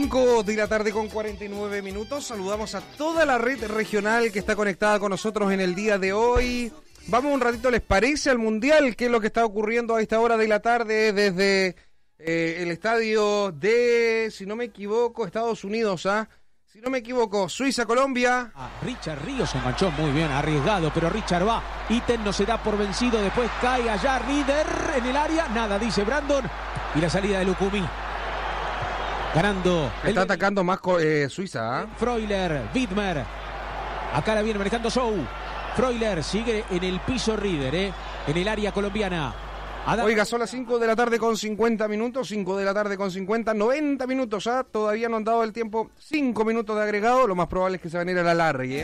5 de la tarde con 49 minutos. Saludamos a toda la red regional que está conectada con nosotros en el día de hoy. Vamos un ratito, ¿les parece? Al Mundial, ¿qué es lo que está ocurriendo a esta hora de la tarde desde el estadio de, si no me equivoco, Estados Unidos, si no me equivoco, Suiza-Colombia. Richard Ríos se enganchó muy bien, arriesgado, pero Richard va. Ítem no se da por vencido, después cae allá Rieder en el área. Nada, dice Brandon. Y la salida de Lucumí. Ganando. Está atacando más Suiza. Freuler, Widmer. Acá la viene manejando Sou. Freuler sigue en el piso Rieder, en el área colombiana. Oiga, son las 5 de la tarde con 50 minutos, 5 de la tarde con 50, 90 minutos ya, todavía no han dado el tiempo, 5 minutos de agregado, lo más probable es que se van a ir a la largue,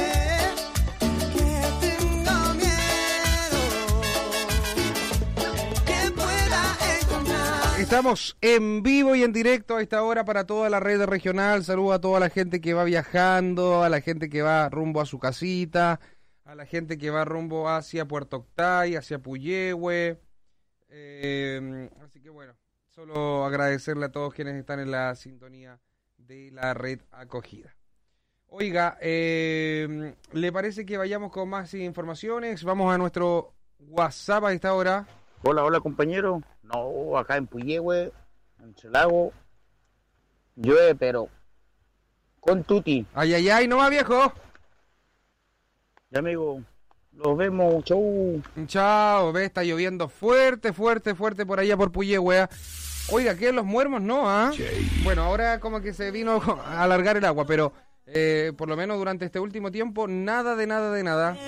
Estamos en vivo y en directo a esta hora para toda la red regional. Saludo a toda la gente que va viajando, a la gente que va rumbo a su casita, a la gente que va rumbo hacia Puerto Octay, hacia Puyehue. Así que bueno, solo agradecerle a todos quienes están en la sintonía de la red acogida. Oiga, ¿le parece que vayamos con más informaciones? Vamos a nuestro WhatsApp a esta hora. Hola compañero. No, acá en Puyehue, en Chelago, llueve, pero con tuti. Ay, no va, viejo. Ya, amigo, los vemos, chau. Chao, está lloviendo fuerte por allá por Puyehue. Oiga, ¿qué? Los Muermos no, Bueno, ahora como que se vino a alargar el agua, pero por lo menos durante este último tiempo, nada de nada.